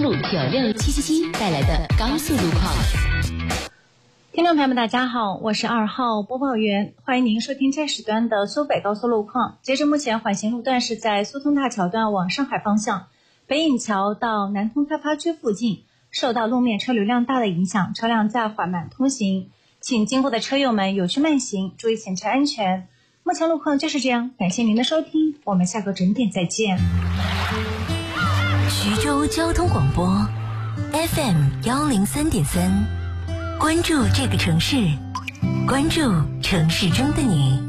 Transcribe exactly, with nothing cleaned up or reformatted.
路九六七七七带来的高速路况。 听众朋友们大家好，我是二号播报员，欢迎您收听这时段的苏北高速路况。截至目前，缓行路段是在苏通大桥段往上海方向，北引桥到南通开发区附近，受到路面车流量大的影响，车辆在缓慢通行，请经过的车友们有序慢行，注意前车安全。目前路况就是这样，感谢您的收听，我们下个整点再见。 徐州交通广播 F M 幺零三点三，关注这个城市，关注城市中的你。